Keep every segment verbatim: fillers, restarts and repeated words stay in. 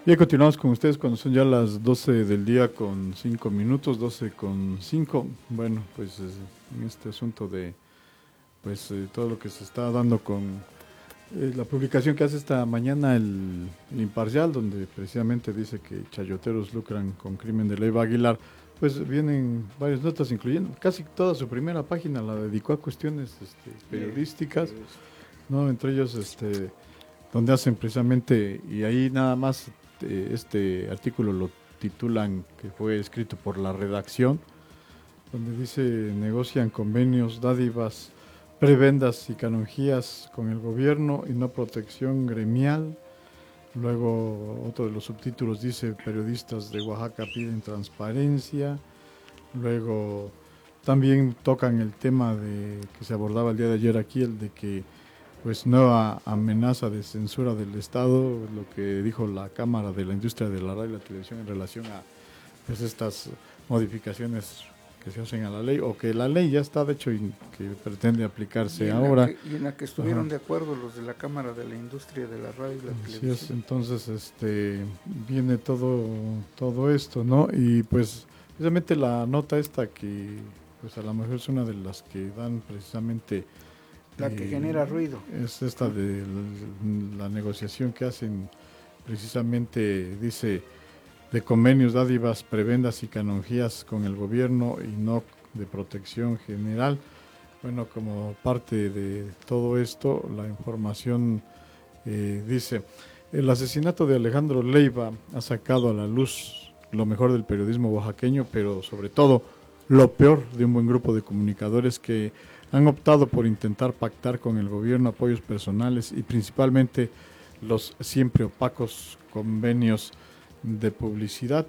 Bien, continuamos con ustedes cuando son ya las doce del día con cinco minutos, doce con cinco. Bueno, pues eh, en este asunto de pues eh, todo lo que se está dando con eh, la publicación que hace esta mañana el, el Imparcial, donde precisamente dice que chayoteros lucran con crimen de Leiva Aguilar, pues vienen varias notas, incluyendo casi toda su primera página la dedicó a cuestiones este, periodísticas, ¿no? Entre ellos, este, donde hacen precisamente, y ahí nada más eh, este artículo lo titulan que fue escrito por la redacción, donde dice negocian convenios, dádivas, prebendas y canonjías con el gobierno y no protección gremial. Luego otro de los subtítulos dice periodistas de Oaxaca piden transparencia. Luego también tocan el tema de que se abordaba el día de ayer aquí, el de que pues nueva amenaza de censura del Estado, lo que dijo la Cámara de la Industria de la Radio y la Televisión en relación a pues estas modificaciones que se hacen a la ley, o que la ley ya está de hecho y que pretende aplicarse y ahora. Que, y en la que estuvieron Ajá. de acuerdo los de la Cámara de la Industria de la Radio y la Así Televisión. Es, entonces este viene todo, todo esto, ¿no? Y pues precisamente la nota esta que pues a lo mejor es una de las que dan precisamente la que eh, genera ruido. Es esta de la, la negociación que hacen precisamente, dice, de convenios, dádivas, prebendas y canonjías con el gobierno y no de protección general. Bueno, como parte de todo esto, la información eh, dice, el asesinato de Alejandro Leiva ha sacado a la luz lo mejor del periodismo oaxaqueño, pero sobre todo lo peor de un buen grupo de comunicadores que han optado por intentar pactar con el gobierno apoyos personales y principalmente los siempre opacos convenios de publicidad.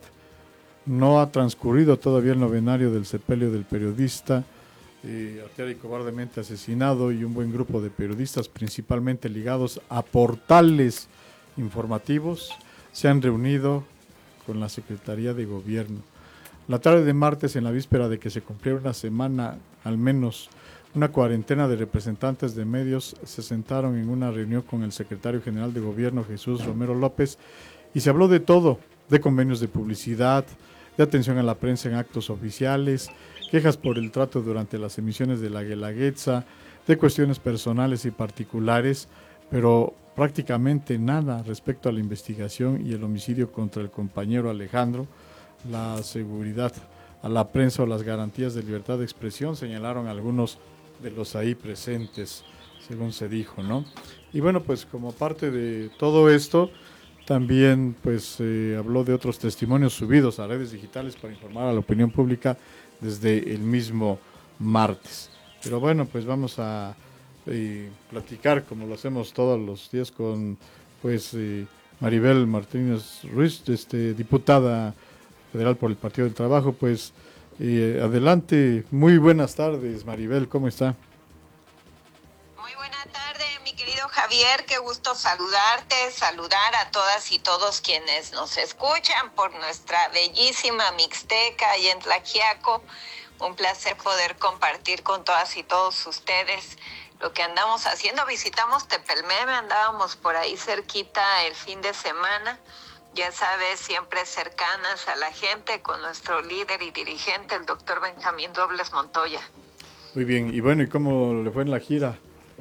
No ha transcurrido todavía el novenario del sepelio del periodista eh, arteria y cobardemente asesinado, y un buen grupo de periodistas principalmente ligados a portales informativos se han reunido con la Secretaría de Gobierno. La tarde de martes, en la víspera de que se cumpliera una semana al menos, una cuarentena de representantes de medios se sentaron en una reunión con el secretario general de Gobierno, Jesús Romero López, y se habló de todo, de convenios de publicidad, de atención a la prensa en actos oficiales, quejas por el trato durante las emisiones de la Guelaguetza, de cuestiones personales y particulares, pero prácticamente nada respecto a la investigación y el homicidio contra el compañero Alejandro, la seguridad a la prensa o las garantías de libertad de expresión, señalaron algunos de los ahí presentes, según se dijo, ¿no? Y bueno, pues como parte de todo esto, también pues eh, habló de otros testimonios subidos a redes digitales para informar a la opinión pública desde el mismo martes. Pero bueno, pues vamos a eh, platicar, como lo hacemos todos los días, con pues eh, Maribel Martínez Ruiz, este, diputada federal por el Partido del Trabajo. Pues Eh, adelante, muy buenas tardes, Maribel, ¿cómo está? Muy buena tarde, mi querido Javier, qué gusto saludarte, saludar a todas y todos quienes nos escuchan por nuestra bellísima Mixteca y en Tlaxiaco. Un placer poder compartir con todas y todos ustedes lo que andamos haciendo. Visitamos Tepelmeme, andábamos por ahí cerquita el fin de semana. Ya sabes, siempre cercanas a la gente con nuestro líder y dirigente, el doctor Benjamín Robles Montoya. Muy bien, y bueno, ¿y cómo le fue en la gira?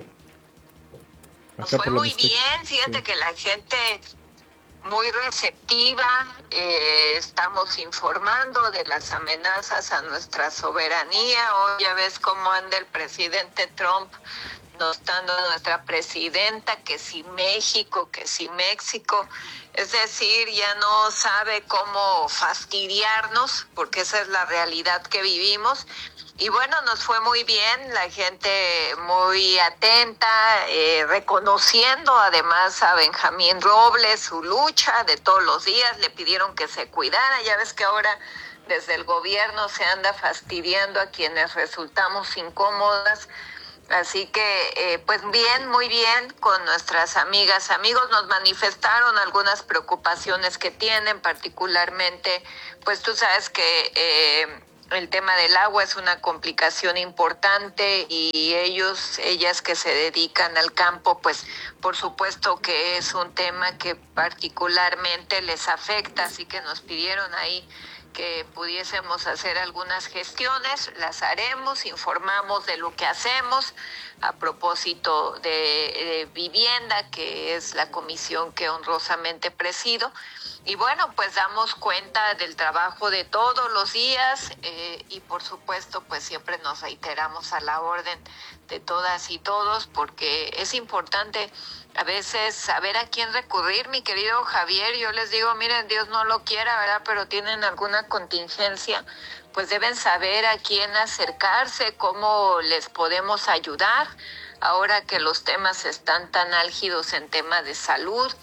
Nos fue muy bien, fíjate sí. que la gente muy receptiva, eh, estamos informando de las amenazas a nuestra soberanía. Hoy ya ves cómo anda el presidente Trump notando a nuestra presidenta, que si México, que si México, es decir, ya no sabe cómo fastidiarnos, porque esa es la realidad que vivimos. Y bueno, nos fue muy bien, la gente muy atenta, eh, reconociendo además a Benjamín Robles, su lucha de todos los días, le pidieron que se cuidara. Ya ves que ahora desde el gobierno se anda fastidiando a quienes resultamos incómodas. Así que, eh, pues bien, muy bien con nuestras amigas, amigos. Nos manifestaron algunas preocupaciones que tienen, particularmente, pues tú sabes que eh, El tema del agua es una complicación importante y ellos, ellas que se dedican al campo, pues por supuesto que es un tema que particularmente les afecta, así que nos pidieron ahí que pudiésemos hacer algunas gestiones, las haremos, informamos de lo que hacemos a propósito de, de vivienda, que es la comisión que honrosamente presido. Y bueno, pues damos cuenta del trabajo de todos los días eh, y por supuesto pues siempre nos reiteramos a la orden de todas y todos, porque es importante a veces saber a quién recurrir, mi querido Javier. Yo les digo, miren, Dios no lo quiera, ¿verdad? Pero tienen alguna contingencia, pues deben saber a quién acercarse, cómo les podemos ayudar, ahora que los temas están tan álgidos en tema de salud,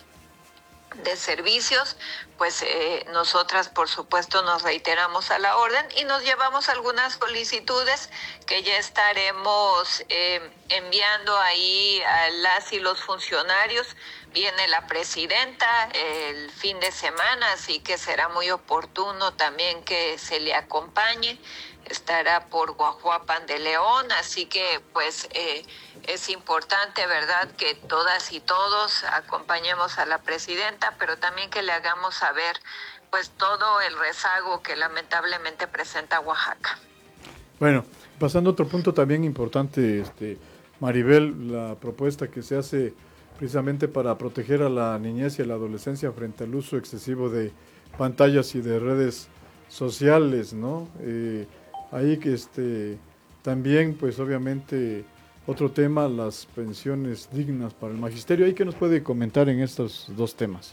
de servicios, pues eh, nosotras por supuesto nos reiteramos a la orden y nos llevamos algunas solicitudes que ya estaremos eh, enviando ahí a las y los funcionarios. Viene la presidenta el fin de semana, así que será muy oportuno también que se le acompañe. Estará por Guajuapan de León, así que pues eh, es importante, ¿verdad?, que todas y todos acompañemos a la presidenta, pero también que le hagamos saber pues todo el rezago que lamentablemente presenta Oaxaca. Bueno, pasando a otro punto también importante, este, Maribel, la propuesta que se hace precisamente para proteger a la niñez y a la adolescencia frente al uso excesivo de pantallas y de redes sociales, ¿no? Eh, Ahí que este también, pues obviamente, otro tema, las pensiones dignas para el magisterio. ¿Ahí qué nos puede comentar en estos dos temas?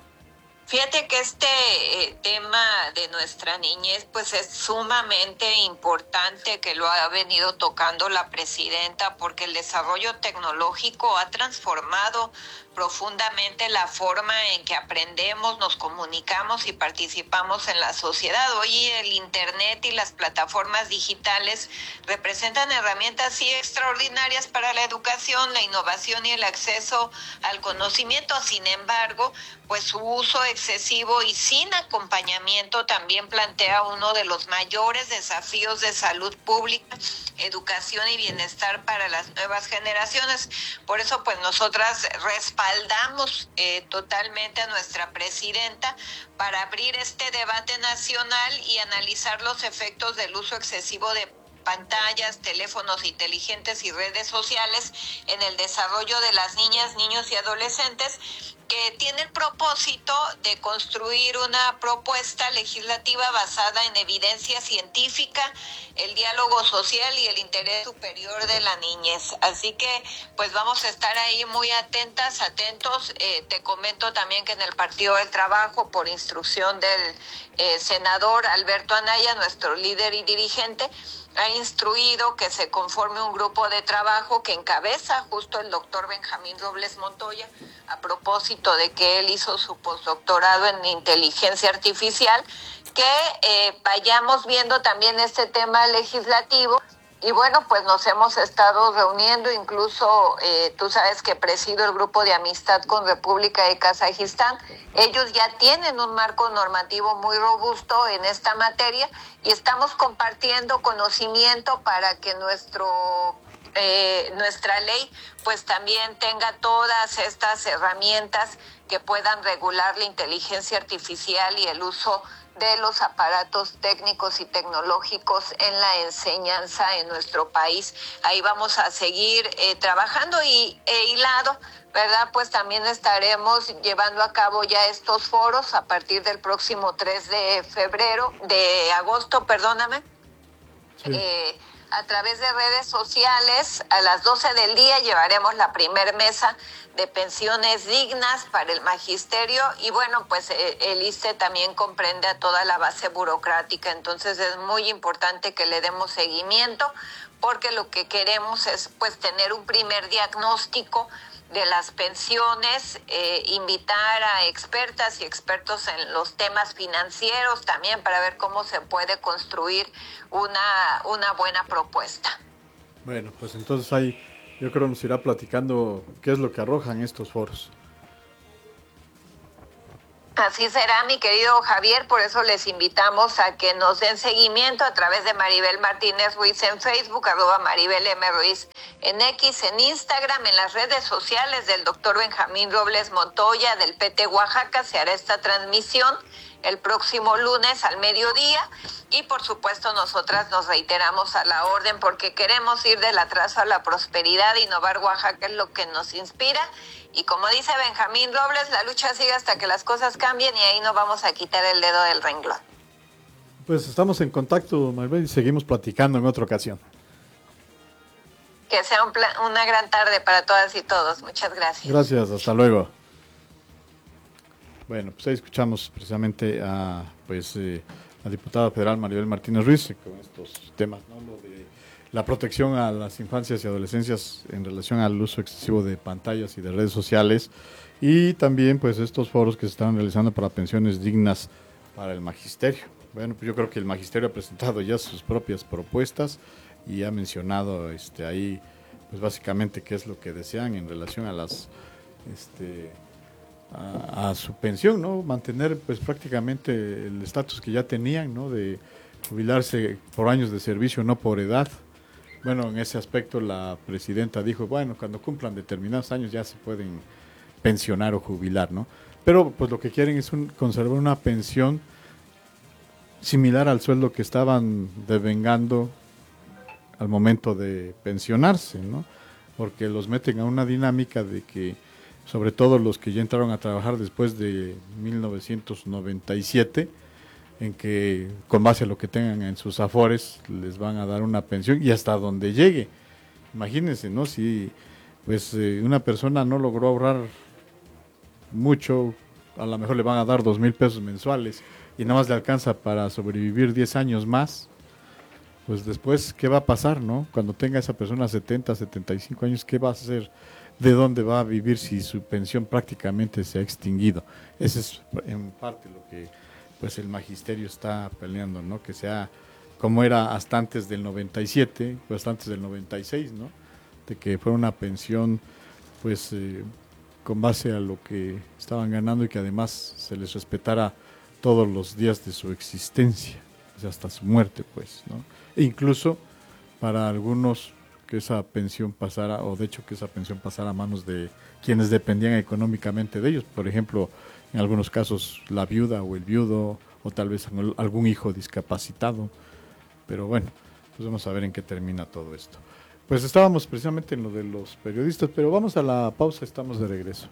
Fíjate que este eh, tema de nuestra niñez pues es sumamente importante, que lo ha venido tocando la presidenta, porque el desarrollo tecnológico ha transformado profundamente la forma en que aprendemos, nos comunicamos y participamos en la sociedad. Hoy el internet y las plataformas digitales representan herramientas sí extraordinarias para la educación, la innovación y el acceso al conocimiento. Sin embargo, pues su uso excesivo y sin acompañamiento también plantea uno de los mayores desafíos de salud pública, educación y bienestar para las nuevas generaciones. Por eso, pues nosotras respaldamos eh, totalmente a nuestra presidenta para abrir este debate nacional y analizar los efectos del uso excesivo de pantallas, teléfonos inteligentes y redes sociales en el desarrollo de las niñas, niños y adolescentes, que tiene el propósito de construir una propuesta legislativa basada en evidencia científica, el diálogo social y el interés superior de la niñez. Así que pues vamos a estar ahí muy atentas, atentos. Eh, te comento también que en el Partido del Trabajo, por instrucción del eh, senador Alberto Anaya, nuestro líder y dirigente, ha instruido que se conforme un grupo de trabajo que encabeza justo el doctor Benjamín Robles Montoya, a propósito de que él hizo su postdoctorado en inteligencia artificial, que eh, vayamos viendo también este tema legislativo. Y bueno, pues nos hemos estado reuniendo, incluso eh, tú sabes que presido el grupo de amistad con República de Kazajistán. Ellos ya tienen un marco normativo muy robusto en esta materia y estamos compartiendo conocimiento para que nuestro eh, nuestra ley pues también tenga todas estas herramientas que puedan regular la inteligencia artificial y el uso de los aparatos técnicos y tecnológicos en la enseñanza en nuestro país. Ahí vamos a seguir eh, trabajando y e hilado, ¿verdad? Pues también estaremos llevando a cabo ya estos foros a partir del próximo tres de febrero, de agosto, perdóname. Sí. Eh, a través de redes sociales, a las doce del día llevaremos la primer mesa de pensiones dignas para el magisterio y bueno, pues eh, el I S S S T E también comprende a toda la base burocrática, entonces es muy importante que le demos seguimiento porque lo que queremos es pues tener un primer diagnóstico de las pensiones, eh, invitar a expertas y expertos en los temas financieros también para ver cómo se puede construir una, una buena propuesta. Bueno, pues entonces ahí yo creo nos irá platicando qué es lo que arrojan estos foros. Así será, mi querido Javier, por eso les invitamos a que nos den seguimiento a través de Maribel Martínez Ruiz en Facebook, arroba Maribel M. Ruiz en X, en Instagram, en las redes sociales del doctor Benjamín Robles Montoya del P T Oaxaca. Se hará esta transmisión el próximo lunes al mediodía y por supuesto nosotras nos reiteramos a la orden porque queremos ir del atraso a la prosperidad. Innovar Oaxaca es lo que nos inspira. Y como dice Benjamín Robles, la lucha sigue hasta que las cosas cambien y ahí no vamos a quitar el dedo del renglón. Pues estamos en contacto, Maribel, y seguimos platicando en otra ocasión. Que sea un plan, una gran tarde para todas y todos. Muchas gracias. Gracias, hasta luego. Bueno, pues ahí escuchamos precisamente a pues eh, la diputada federal Maribel Martínez Ruiz con estos temas, ¿no? Lo de la protección a las infancias y adolescencias en relación al uso excesivo de pantallas y de redes sociales y también pues estos foros que se están realizando para pensiones dignas para el magisterio. Bueno, pues yo creo que el magisterio ha presentado ya sus propias propuestas y ha mencionado este ahí pues básicamente qué es lo que desean en relación a las este a, a su pensión, ¿no? Mantener pues prácticamente el estatus que ya tenían, ¿no? De jubilarse por años de servicio, no por edad. Bueno, en ese aspecto la presidenta dijo, bueno, cuando cumplan determinados años ya se pueden pensionar o jubilar, ¿no? Pero pues lo que quieren es un, conservar una pensión similar al sueldo que estaban devengando al momento de pensionarse, ¿no? Porque los meten a una dinámica de que, sobre todo los que ya entraron a trabajar después de mil novecientos noventa y siete, en que con base a lo que tengan en sus afores les van a dar una pensión y hasta donde llegue. Imagínense, ¿no? Si pues eh, una persona no logró ahorrar mucho, a lo mejor le van a dar dos mil pesos mensuales y nada más le alcanza para sobrevivir diez años más, pues después, ¿qué va a pasar, no? Cuando tenga esa persona setenta, setenta y cinco años, ¿qué va a hacer? ¿De dónde va a vivir si su pensión prácticamente se ha extinguido? Ese es en parte lo que pues el magisterio está peleando, ¿no? Que sea como era hasta antes del noventa y siete, pues antes del noventa y seis, ¿no? De que fuera una pensión pues eh, con base a lo que estaban ganando y que además se les respetara todos los días de su existencia, hasta su muerte, pues, ¿no? E incluso para algunos que esa pensión pasara, o de hecho que esa pensión pasara a manos de quienes dependían económicamente de ellos, por ejemplo, en algunos casos la viuda o el viudo, o tal vez algún hijo discapacitado, pero bueno, pues vamos a ver en qué termina todo esto. Pues estábamos precisamente en lo de los periodistas, pero vamos a la pausa, estamos de regreso.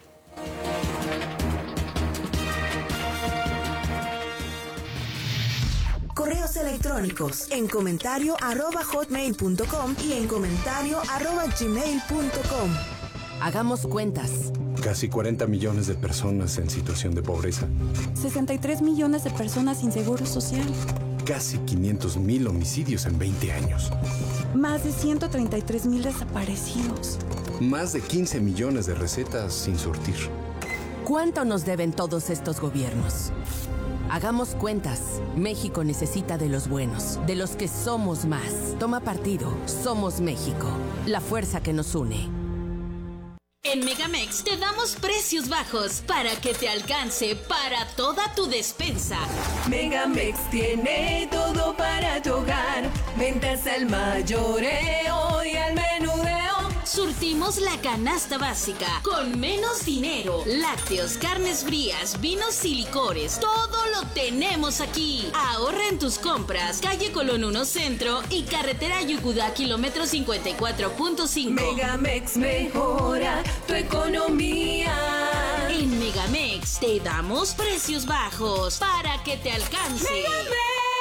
Correos electrónicos en comentario arroba hotmail punto com y en comentario arroba gmail punto com. Hagamos cuentas. Casi cuarenta millones de personas en situación de pobreza. sesenta y tres millones de personas sin seguro social. Casi quinientos mil homicidios en veinte años. Más de ciento treinta y tres mil desaparecidos. Más de quince millones de recetas sin surtir. ¿Cuánto nos deben todos estos gobiernos? Hagamos cuentas. México necesita de los buenos, de los que somos más. Toma partido. Somos México. La fuerza que nos une. En Megamex te damos precios bajos para que te alcance para toda tu despensa. Megamex tiene todo para tu hogar. Ventas al mayoreo y al menudeo. Surtimos la canasta básica con menos dinero. Lácteos, carnes frías, vinos y licores. Todo lo tenemos aquí. Ahorra en tus compras. Calle Colón uno Centro y carretera Yucudá, kilómetro cincuenta y cuatro punto cinco. Megamex mejora tu economía. En Megamex te damos precios bajos para que te alcance. ¡Megamex!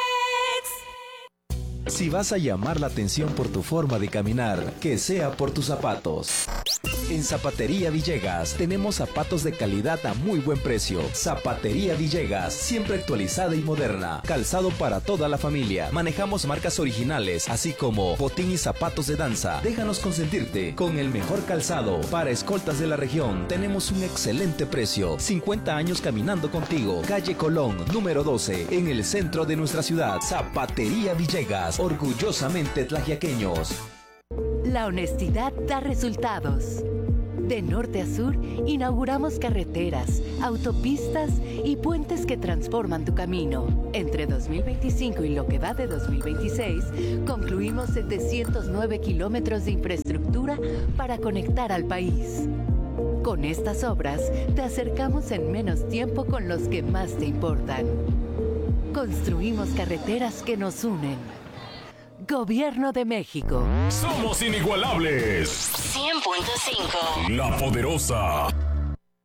Si vas a llamar la atención por tu forma de caminar, que sea por tus zapatos. En Zapatería Villegas tenemos zapatos de calidad a muy buen precio. Zapatería Villegas, siempre actualizada y moderna. Calzado para toda la familia. Manejamos marcas originales, así como botín y zapatos de danza. Déjanos consentirte con el mejor calzado. Para escoltas de la región, tenemos un excelente precio. cincuenta años caminando contigo. Calle Colón, número doce, en el centro de nuestra ciudad. Zapatería Villegas, orgullosamente tlaxiaqueños. La honestidad da resultados. De norte a sur, inauguramos carreteras, autopistas y puentes que transforman tu camino. Entre dos mil veinticinco y lo que va de dos mil veintiséis, concluimos setecientos nueve kilómetros de infraestructura para conectar al país. Con estas obras, te acercamos en menos tiempo con los que más te importan. Construimos carreteras que nos unen. Gobierno de México. Somos inigualables. cien punto cinco. La Poderosa.